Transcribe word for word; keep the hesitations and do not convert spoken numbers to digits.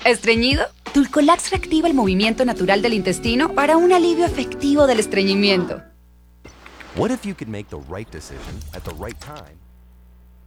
¿Estreñido? Dulcolax reactiva el movimiento natural del intestino para un alivio efectivo del estreñimiento. What if you could make the right decision at the right time?